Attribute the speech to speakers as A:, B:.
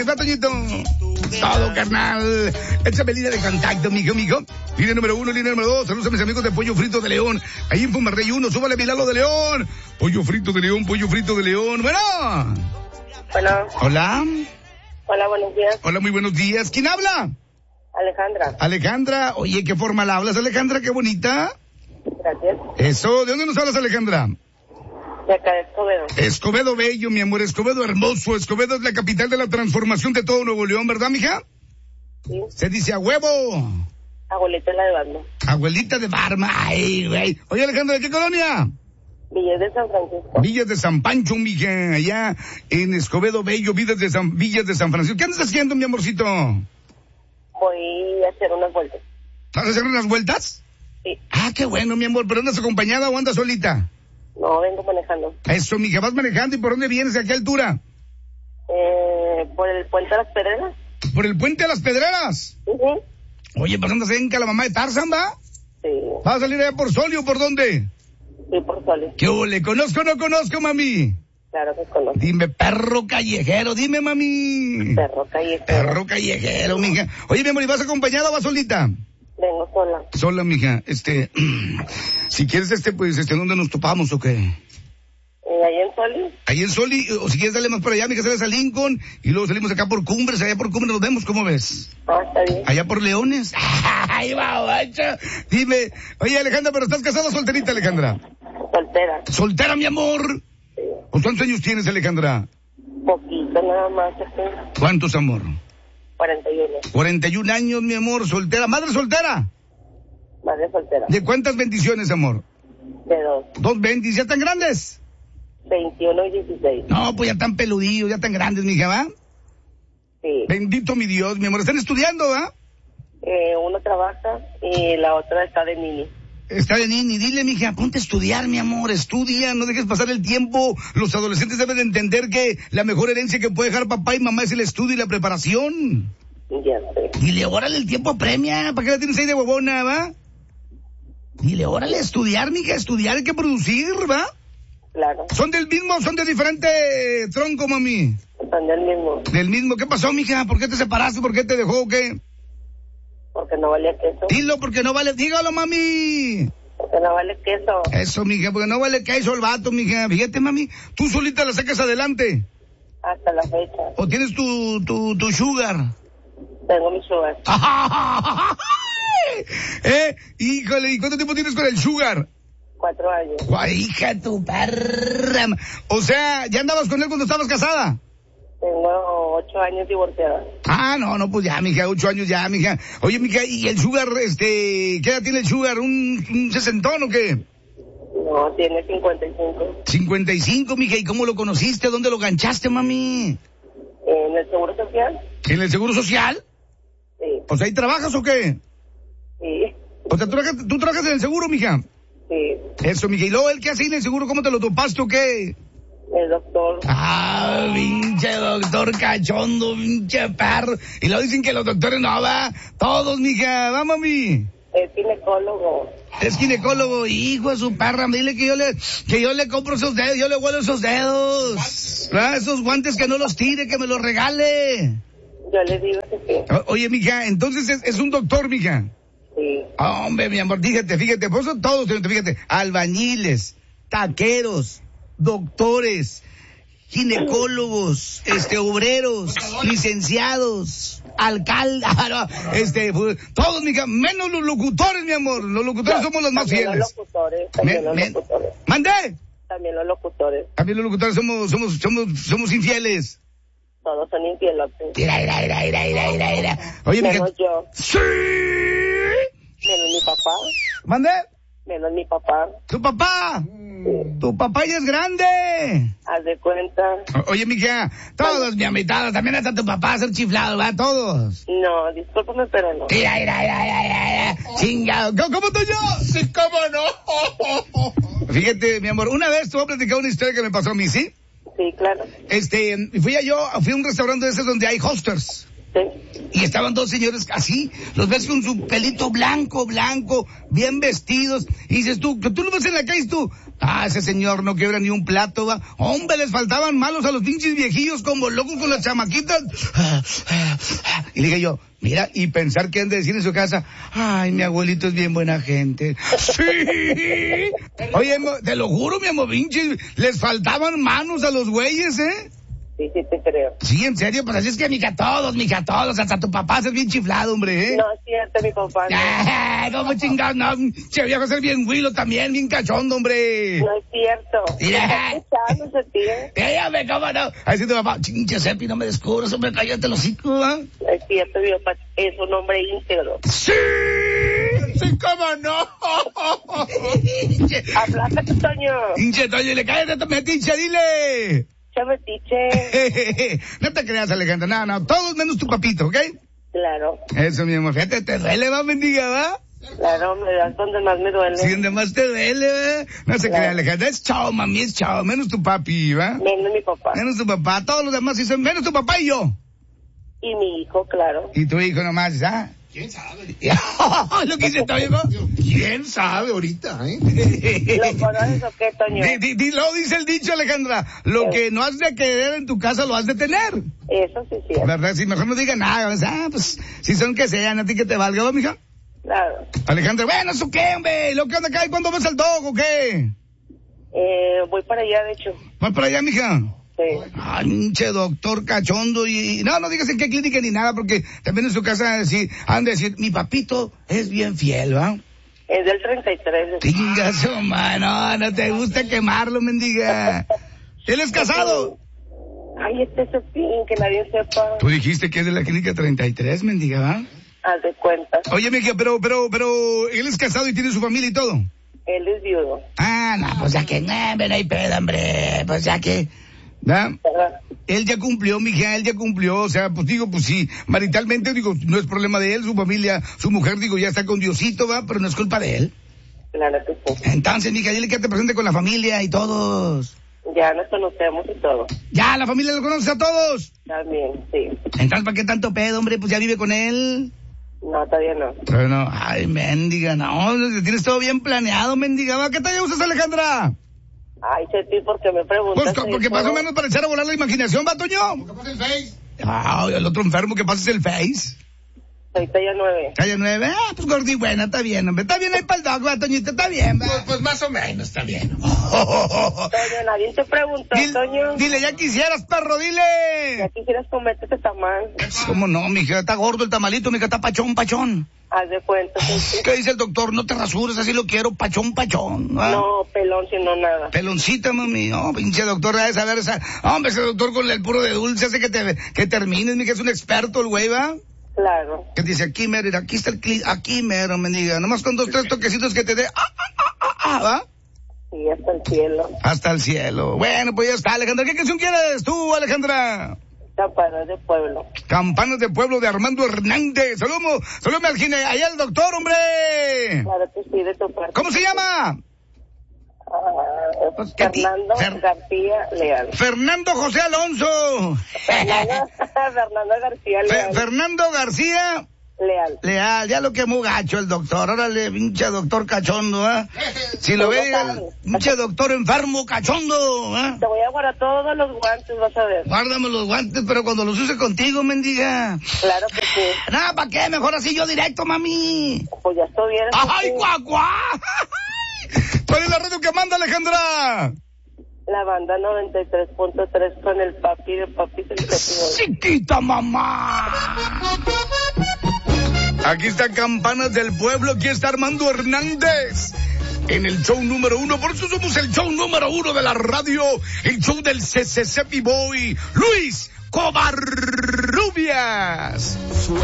A: Va, Toñito. Todo, carnal. Échame línea de contacto, mijo. Línea número 1, línea número 2. Saludos a mis amigos de Pollo Frito de León. Ahí en Fumarrey 1, súbale mi Lalo de León. Pollo Frito de León. Bueno. Hola.
B: Hola, buenos días.
A: Hola, muy buenos días. ¿Quién habla?
B: Alejandra.
A: Oye, ¿qué forma la hablas, Alejandra? Qué bonita.
B: Gracias.
A: Eso, ¿de dónde nos hablas, Alejandra?
B: De acá de Escobedo.
A: Escobedo bello, mi amor, Escobedo hermoso. Escobedo es la capital de la transformación de todo Nuevo León, ¿verdad, mija?
B: Sí.
A: Se dice a huevo.
B: Abuelita la de Barma.
A: Abuelita de Barma, ay, güey. Oye, Alejandra, ¿de qué colonia?
B: Villas de San Francisco.
A: Villas de San Pancho, mija, allá en Escobedo bello, Villas de San Francisco. ¿Qué andas haciendo, mi amorcito?
B: Voy a hacer unas vueltas.
A: ¿Vas a hacer unas vueltas?
B: Sí.
A: Ah, qué bueno, mi amor. ¿Pero andas acompañada o andas solita?
B: No, vengo manejando.
A: Eso, mija, vas manejando. ¿Y por dónde vienes? ¿A qué altura?
B: Por el Puente de las Pedreras.
A: ¿Por el Puente de las Pedreras?
B: Uh-huh.
A: Oye, ¿pasando cerca la mamá de Tarzan, va?
B: Sí.
A: ¿Vas a salir allá por Soli o por dónde?
B: Sí, por Soli.
A: ¿Qué ole? ¿Conozco o no conozco, mami?
B: Claro que conozco.
A: Dime, perro callejero, dime, mami. Perro callejero, mija. Oye, mi amor, ¿y vas acompañada o vas solita?
B: Vengo sola.
A: Sola, mija. Si quieres, pues, ¿dónde nos topamos o qué?
B: ¿Ahí en Soli?
A: Ahí en Soli, o si quieres, dale más para allá, mija, sales a Lincoln, y luego salimos acá por Cumbres, allá por Cumbres nos vemos, ¿cómo ves?
B: Ah, está bien.
A: Allá por Leones. ¡Ay, babacha! Dime, oye, Alejandra, ¿pero estás casada o solterita, Alejandra?
B: Soltera.
A: ¿Soltera, mi amor?
B: Sí.
A: ¿Cuántos años tienes, Alejandra?
B: Poquito nada más, así.
A: ¿Cuántos, amor?
B: 41.
A: 41 años, mi amor, soltera. ¿Madre soltera?
B: Madre soltera.
A: ¿De cuántas bendiciones, amor?
B: De 2.
A: 2 bendiciones. ¿Ya tan grandes?
B: 21 y 16.
A: No, pues ya tan peludillos, ya tan grandes, mija, ¿va?
B: Sí.
A: Bendito mi Dios, mi amor. ¿Están estudiando, va?
B: Uno trabaja y la otra está de nini.
A: Está de nini. Dile, mija, ponte a estudiar, mi amor. Estudia, no dejes pasar el tiempo. Los adolescentes deben de entender que la mejor herencia que puede dejar papá y mamá es el estudio y la preparación.
B: Ya sé.
A: Dile, órale, el tiempo apremia. ¿Para qué la tienes ahí de huevona, va? Dile, órale, estudiar, mija, estudiar, hay que producir, ¿va?
B: Claro.
A: ¿Son del mismo o son de diferente tronco, mami?
B: Son del mismo.
A: Del mismo. ¿Qué pasó, mija? ¿Por qué te separaste? ¿Por qué te dejó o qué?
B: Porque no vale queso.
A: Dilo, porque no vale. Dígalo, mami.
B: Porque no vale queso.
A: Eso, mija, porque no vale queso el vato, mija. Fíjate, mami, tú solita la sacas adelante.
B: Hasta la fecha.
A: ¿O tienes tu sugar?
B: Tengo mi sugar.
A: Híjole, ¿y cuánto tiempo tienes con el sugar?
B: 4 años.
A: Guay, hija, tu perra. O sea, ¿ya andabas con él cuando estabas casada?
B: Tengo 8 años divorciada.
A: Ah, no, pues ya, mija, 8 años ya, mija. Oye, mija, ¿y el sugar, qué edad tiene el sugar? ¿Un sesentón o qué?
B: No, tiene 55.
A: 55, mija, ¿y cómo lo conociste? ¿Dónde lo ganchaste, mami?
B: ¿En el Seguro Social?
A: ¿En el Seguro Social?
B: Sí.
A: O sea, ¿ahí trabajas o qué?
B: Sí.
A: O sea, ¿tú trabajas en el seguro, mija?
B: Sí.
A: Eso, mija. ¿Y luego él qué hace en el seguro? ¿Cómo te lo topaste o qué?
B: El doctor.
A: Ah, pinche doctor cachondo, pinche perro. Y luego dicen que los doctores no, va. Todos, mija. Va, mami.
B: Es ginecólogo.
A: Es ginecólogo, hijo de su perra. Dile que yo le compro esos dedos, yo le huelo esos dedos. ¿Verdad? Esos guantes que no los tire, que me los regale.
B: Yo le digo que sí.
A: Oye, mija, entonces es un doctor, mija.
B: Sí.
A: Hombre, mi amor, fíjate, por eso todos, fíjate, albañiles, taqueros, doctores, ginecólogos, obreros, licenciados, alcaldes, todos, mija, menos los locutores, mi amor. Los locutores somos los más fieles.
B: Los locutores, también los locutores.
A: ¿Mandé?
B: También los locutores.
A: También los locutores somos infieles.
B: Todos son infieles.
A: Mira. Oye, mija.
B: Menos yo.
A: ¡Sí!
B: Menos mi papá.
A: ¿Mandé?
B: Menos mi papá.
A: ¿Tu papá?
B: Sí.
A: Tu papá ya es grande.
B: Haz de cuenta.
A: Oye, mija, todos, mi amistad, también hasta tu papá ser chiflado, ¿va? Todos.
B: No, discúlpame, pero no.
A: Mira. Chingado. ¿Cómo estoy yo?
C: Sí, cómo no.
A: Fíjate, mi amor, una vez te voy a platicar una historia que me pasó a mí, ¿sí?
B: Sí, claro.
A: Fui a un restaurante de esos donde hay hosters.
B: Sí.
A: Y estaban 2 señores así, los ves con su pelito blanco, bien vestidos, y dices tú lo ves en la calle y tú, Ese señor no quiebra ni un plato, va. Hombre, les faltaban malos a los pinches viejillos como locos con las chamaquitas. Y dije yo, mira, y pensar que han de decir en su casa, ay, mi abuelito es bien buena gente. Sí. Oye, te lo juro, mi amor, pinches, les faltaban manos a los güeyes, ¿eh?
B: Sí, te creo.
A: Sí, en serio, pues así es que, mija, todos, hasta tu papá es bien chiflado, hombre, ¿eh?
B: No es cierto, mi papá. No,
A: ¿cómo chingados? No, che viejo, ser bien huilo también, bien cachondo, hombre.
B: no es cierto.
A: Mira.
B: ¿Está escuchando ese tío?
A: Dígame, ¿cómo no? Ahí sí tu papá, chinche, Sepi, no me descubres, hombre, cállate los hocico, ¿ah?
B: No es cierto, mi papá es un hombre íntegro.
A: ¡Sí!
C: Sí, cómo no.
B: Hablaste, Toño.
A: Pinche Toño, le cállate, metiche, dile.
B: Chametiche.
A: No te creas, Alejandra, no, todos menos tu papito, ¿ok?
B: Claro,
A: Eso, mi amor, fíjate, te duele, va, mendiga, va.
B: claro, me das donde más me duele.
A: Sí, donde más te duele, va. No se crea, Alejandra, es chao, mami, es chao, menos tu papi, va.
B: Menos mi papá.
A: Menos tu papá, todos los demás sí son, menos tu papá y yo.
B: Y mi hijo, claro.
A: Y tu hijo nomás, ¿ah?
C: ¿Quién sabe?
A: Lo que dice Toño, ¿no?
C: ¿Quién sabe ahorita,
B: ¿Lo conoces o qué, Toño?
A: Lo dice el dicho, Alejandra, lo que no has de querer en tu casa lo has de tener.
B: Eso sí, sí.
A: ¿Verdad? Si mejor no digan nada, pues, si son que sean, a ti que te valga, ¿va, mija?
B: Claro.
A: Alejandra, bueno, ¿eso qué, hombre? ¿Lo que anda acá y cuándo ves al dog o qué?
B: Voy para allá, de hecho.
A: ¿Vas para allá, mija?
B: Sí.
A: Ay, pinche doctor cachondo y... No digas en qué clínica ni nada, porque también en su casa han de decir, mi papito es bien fiel, ¿va?
B: Es del 33.
A: Chingazo, mano, no te gusta quemarlo, mendiga. ¿Él es casado?
B: Ay, Cepín, que nadie sepa.
A: Tú dijiste que es de la clínica 33, mendiga, ¿va?
B: Haz de cuenta.
A: Oye, mija, pero, él es casado y tiene su familia y todo.
B: Él es viudo.
A: No, pues ya que, no hay pedo, hombre, pues ya que... ¿verdad?
B: Ajá.
A: Él ya cumplió, mija, o sea, pues digo, pues sí, maritalmente, digo, no es problema de él, su familia, su mujer, digo, ya está con Diosito, va, pero no es culpa de él.
B: Claro que sí.
A: Entonces, mija, dile que te presente con la familia y todos.
B: Ya nos conocemos y todo.
A: Ya, la familia lo conoce a todos.
B: También, sí.
A: Entonces, ¿para qué tanto pedo, hombre? Pues ya vive con él.
B: No, todavía no.
A: Pero no, ay, mendiga, no, tienes todo bien planeado, mendiga, ¿va? ¿Qué talla usas, Alejandra?
B: Ay, Cepín, ¿por qué me preguntas?
A: Pues porque más o menos para echar a volar la imaginación, ¿va, Toño?
C: ¿Qué pasa el Face?
A: Ay, el otro enfermo que pases el Face.
B: Soy talla 9.
A: Talla 9, pues gordi, buena, está bien, hombre. Está bien ahí para el dog, va, Toñito, está bien, va.
C: Pues más o menos, está bien.
B: Toño, nadie te preguntó, Toño.
A: Dile, ya quisieras, perro,
B: Ya
A: dile.
B: quisieras comerte este tamal.
A: ¿Cómo no, mija? Está gordo el tamalito, mija, está pachón.
B: Haz de cuenta, Cepín.
A: ¿Qué dice el doctor? No te rasures, así lo quiero, pachón. ¿Va?
B: No, pelón, sino nada.
A: Peloncita, mami. No, pinche doctor, debe saber esa... Hombre, ese doctor con el puro de dulce hace que termines, mija, es un experto el güey, ¿va?
B: Claro.
A: Que dice, aquí mero, aquí está el aquí mero, me diga. Nomás con 2, 3 toquecitos que te dé... ¿va?
B: Sí, hasta el cielo.
A: Hasta el cielo. Bueno, pues ya está, Alejandra. ¿Qué canción quieres tú, Alejandra?
B: Campanas de pueblo.
A: Campanas de pueblo de Armando Hernández. Saludos al gine, allá el doctor, hombre.
B: Claro que sí, de tu parte.
A: ¿Cómo se llama?
B: Fernando García Leal.
A: Fernando José Alonso.
B: Fernando García Leal.
A: Fernando García Leal, ya lo quemó gacho el doctor. Órale, pinche doctor cachondo, ¿eh? Si lo ve, pinche doctor enfermo cachondo, ¿eh?
B: Te voy a guardar todos los guantes, vas a ver.
A: Guárdame los guantes, pero cuando los use contigo, mendiga.
B: Claro que sí.
A: Nada, ¿para qué? Mejor así yo directo, mami.
B: Pues ya estoy bien.
A: ¡Ay, guaguá! ¿Cuál es la radio que manda, Alejandra?
B: La banda 93.3 con el papi del
A: ¡Chiquita mamá! Aquí están Campanas del Pueblo, aquí está Armando Hernández. En el show número 1, por eso somos el show número 1 de la radio, el show del CCC Boy, Luis Covarrubias.